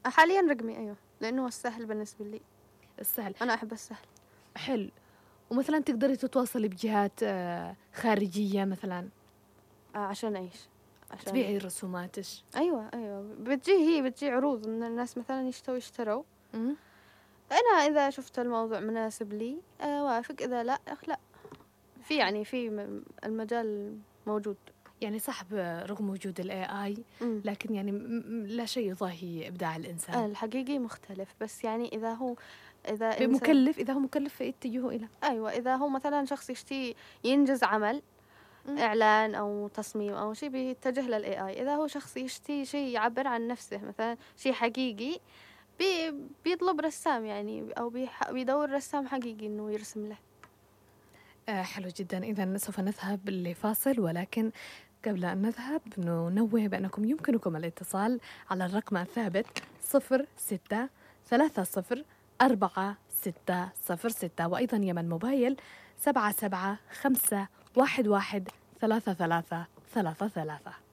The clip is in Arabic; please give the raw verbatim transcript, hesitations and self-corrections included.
حاليا رقمي، أيوة، لأنه هو السهل بالنسبة لي. السهل، أنا أحب السهل. حلو. ومثلا تقدري تتواصلي بجهات آه، خارجية مثلا آه عشان أعيش، عشان تبيعي رسوماتش؟ أيوة أيوة بتجي هي بتجي عروض إن الناس مثلا يشتروا يشتروا م? أنا إذا شفت الموضوع مناسب لي آه وافق، إذا لا لا. في يعني في م- المجال موجود. يعني صح، رغم وجود ال إيه آي مم. لكن يعني م- م- لا شيء يضاهي إبداع الإنسان. الحقيقي مختلف، بس يعني إذا هو إذا إنسان بمكلف، إذا هو مكلف فاتجهوا إلى. أيوة، إذا هو مثلا شخص يشتي ينجز عمل م? إعلان أو تصميم أو شيء بيتجه لل إيه آي. إذا هو شخص يشتي شيء يعبر عن نفسه مثلا شيء حقيقي بي بيطلب رسام يعني، أو بيح بيدور رسام حقيقي إنه يرسم له. آه حلو جدا. إذا سوف نذهب لفاصل، ولكن قبل أن نذهب ننوه بأنكم يمكنكم الاتصال على الرقم الثابت صفر ستة ثلاثة صفر أربعة ستة صفر ستة، وأيضا يمن موبايل سبعة سبعة خمسة واحد واحد ثلاثة ثلاثة ثلاثة ثلاثة.